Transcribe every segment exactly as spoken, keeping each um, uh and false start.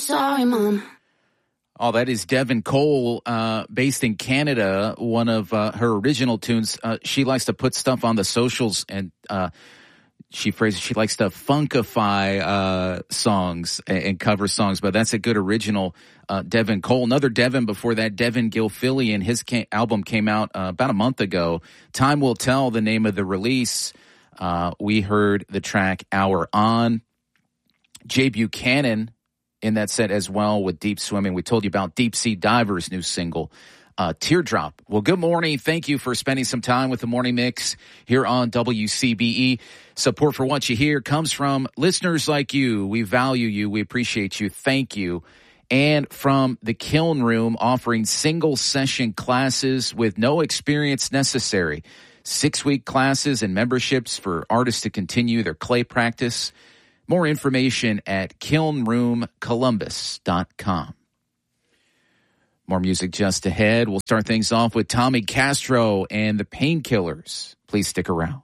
Sorry, Mom. Oh, that is Devin Cole, uh, based in Canada. One of uh, her original tunes. Uh, she likes to put stuff on the socials, and uh, she phrases she likes to funkify uh, songs and, and cover songs. But that's a good original, uh, Devin Cole. Another Devin before that, Devin Gilfillian. His ca- album came out uh, about a month ago. Time Will Tell, the name of the release. Uh, we heard the track Hour On. Jay Buchanan in that set as well with Deep Swimming. We told you about Deep Sea Divers' new single, uh, Teardrop. Well, good morning. Thank you for spending some time with the Morning Mix here on W C B E. Support for what you hear comes from listeners like you. We value you. We appreciate you. Thank you. And from the Kiln Room, offering single session classes with no experience necessary. Six-week classes and memberships for artists to continue their clay practice. More information at kiln room columbus dot com. More music just ahead. We'll start things off with Tommy Castro and the Painkillers. Please stick around.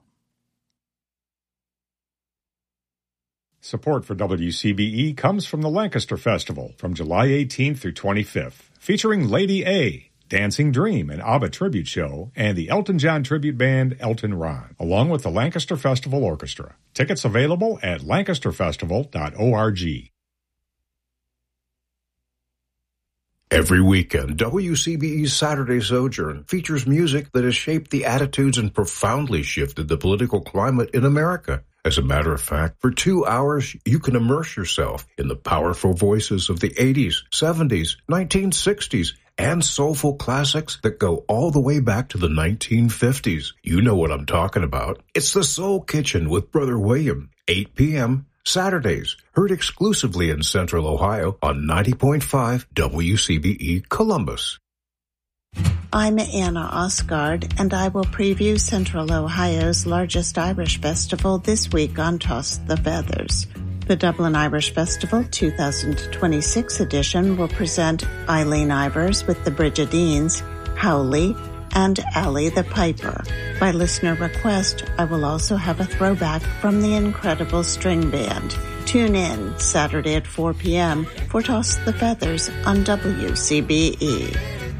Support for W C B E comes from the Lancaster Festival from July eighteenth through twenty-fifth, featuring Lady A, Dancing Dream, an ABBA tribute show, and the Elton John tribute band Elton Ron, along with the Lancaster Festival Orchestra. Tickets available at lancaster festival dot org. Every weekend, W C B E's Saturday Sojourn features music that has shaped the attitudes and profoundly shifted the political climate in America. As a matter of fact, for two hours, you can immerse yourself in the powerful voices of the eighties, seventies, nineteen sixties, and soulful classics that go all the way back to the nineteen fifties. You know what I'm talking about. It's the Soul Kitchen with Brother William, eight p.m., Saturdays, heard exclusively in Central Ohio on ninety point five W C B E Columbus. I'm Anna Osgard, and I will preview Central Ohio's largest Irish festival this week on Toss the Feathers. The Dublin Irish Festival two thousand twenty-six edition will present Eileen Ivers with the Brigidines, Howley, and Allie the Piper. By listener request, I will also have a throwback from the Incredible String Band. Tune in Saturday at four p.m. for Toss the Feathers on W C B E.